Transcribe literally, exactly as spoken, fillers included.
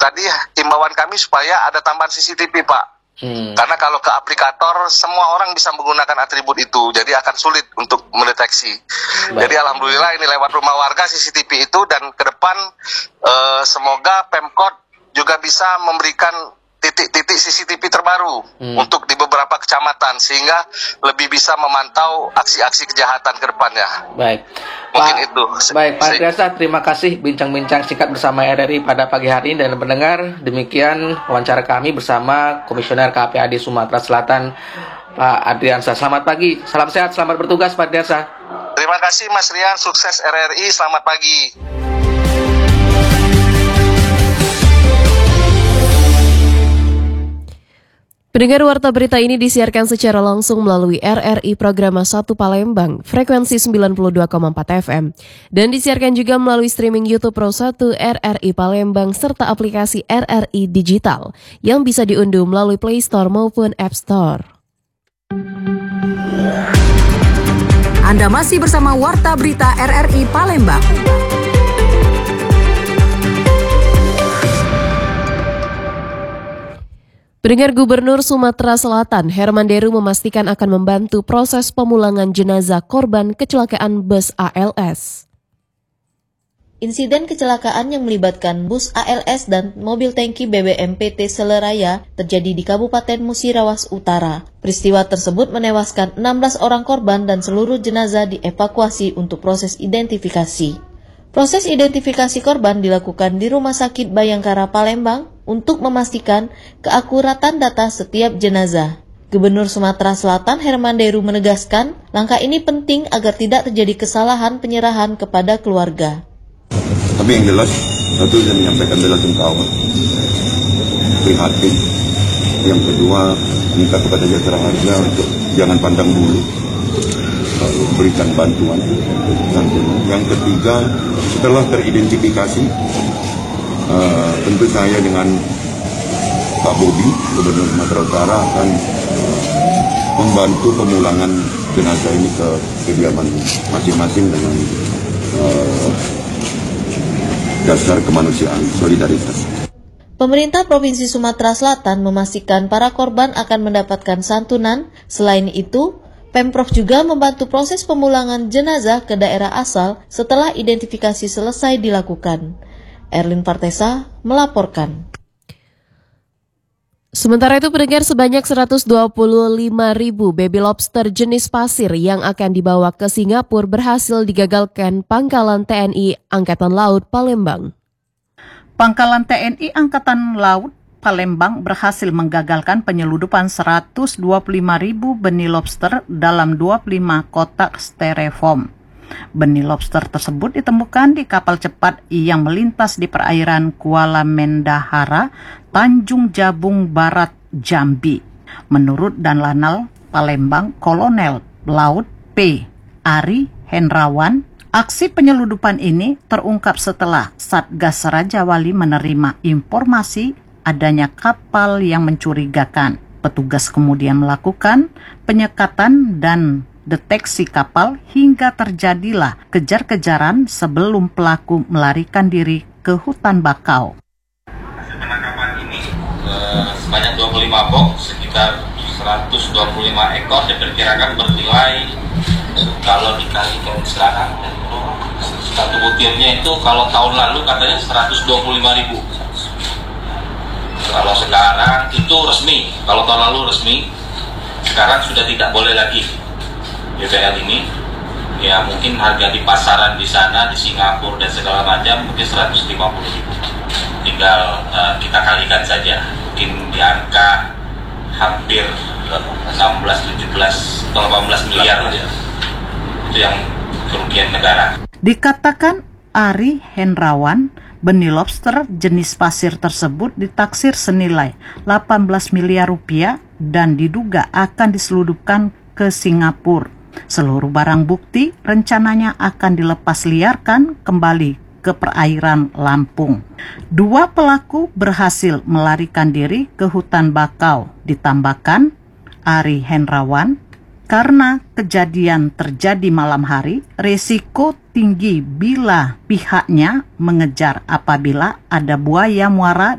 tadi himbauan kami supaya ada tambahan C C T V, Pak. Hmm. Karena kalau ke aplikator semua orang bisa menggunakan atribut itu, jadi akan sulit untuk mendeteksi. Baik. Jadi alhamdulillah ini lewat rumah warga C C T V itu, dan ke depan uh, semoga Pemkot juga bisa memberikan titik-titik C C T V terbaru hmm. untuk di beberapa kecamatan sehingga lebih bisa memantau aksi-aksi kejahatan ke depannya. Baik. Mungkin Pak, itu. Baik, Pak Triasa, terima kasih bincang-bincang singkat bersama R R I pada pagi hari ini. Dan mendengar demikian wawancara kami bersama Komisioner K P A D Sumatera Selatan, Pak Adriansa. Selamat pagi, salam sehat, selamat bertugas Pak Adriansa. Terima kasih Mas Rian, sukses R R I, selamat pagi. Pendengar, warta berita ini disiarkan secara langsung melalui R R I Programa satu Palembang, frekuensi sembilan puluh dua koma empat F M, dan disiarkan juga melalui streaming YouTube Pro satu R R I Palembang serta aplikasi R R I Digital yang bisa diunduh melalui Play Store maupun App Store. Anda masih bersama Warta Berita R R I Palembang. Pendengar, Gubernur Sumatera Selatan Herman Deru memastikan akan membantu proses pemulangan jenazah korban kecelakaan bus A L S. Insiden kecelakaan yang melibatkan bus A L S dan mobil tangki B B M P T Seleraya terjadi di Kabupaten Musirawas Utara. Peristiwa tersebut menewaskan enam belas orang korban dan seluruh jenazah dievakuasi untuk proses identifikasi. Proses identifikasi korban dilakukan di Rumah Sakit Bayangkara Palembang untuk memastikan keakuratan data setiap jenazah. Gubernur Sumatera Selatan Herman Deru menegaskan langkah ini penting agar tidak terjadi kesalahan penyerahan kepada keluarga. Tapi yang jelas, satu saya menyampaikan bela sungkawa, prihatin. Yang kedua, minta kepada jasa harga untuk jangan pandang bulu, berikan bantuan. Yang ketiga, setelah teridentifikasi, uh, tentu saya dengan Pak Bobi, Gubernur Sumatera Utara, akan uh, membantu pemulangan jenazah ini ke kediaman masing-masing dengan uh, dasar kemanusiaan, solidaritas. Pemerintah Provinsi Sumatera Selatan memastikan para korban akan mendapatkan santunan. Selain itu, Pemprov juga membantu proses pemulangan jenazah ke daerah asal setelah identifikasi selesai dilakukan. Erlin Partesa melaporkan. Sementara itu, pendengar, sebanyak seratus dua puluh lima ribu baby lobster jenis pasir yang akan dibawa ke Singapura berhasil digagalkan Pangkalan T N I Angkatan Laut Palembang. Pangkalan T N I Angkatan Laut Palembang berhasil menggagalkan penyeludupan seratus dua puluh lima ribu benih lobster dalam dua puluh lima kotak styrofoam. Benih lobster tersebut ditemukan di kapal cepat yang melintas di perairan Kuala Mendahara, Tanjung Jabung Barat, Jambi. Menurut Danlanal Palembang, Kolonel Laut P. Ari Hendrawan, aksi penyeludupan ini terungkap setelah Satgas Raja Wali menerima informasi adanya kapal yang mencurigakan. Petugas kemudian melakukan penyekatan dan deteksi kapal hingga terjadilah kejar-kejaran sebelum pelaku melarikan diri ke hutan bakau. Hasil penangkapan ini eh, sebanyak dua puluh lima box, sekitar seratus dua puluh lima ekor, diperkirakan bernilai kalau dikalikan sekarang itu satu butirnya itu kalau tahun lalu katanya seratus dua puluh lima ribu. Kalau sekarang itu resmi, kalau tahun lalu resmi, sekarang sudah tidak boleh lagi. B B L ini ya mungkin harga di pasaran di sana di Singapura dan segala macam mungkin seratus lima puluh ribu. Tinggal uh, kita kalikan saja, mungkin di angka hampir enam belas, tujuh belas, atau delapan belas miliar lah. Itu yang kerugian negara. Dikatakan Ari Hendrawan, benih lobster jenis pasir tersebut ditaksir senilai delapan belas miliar rupiah dan diduga akan diseludupkan ke Singapura. Seluruh barang bukti rencananya akan dilepas liarkan kembali ke perairan Lampung. Dua pelaku berhasil melarikan diri ke hutan bakau. Ditambahkan Ari Hendrawan, karena kejadian terjadi malam hari, risiko tinggi bila pihaknya mengejar apabila ada buaya muara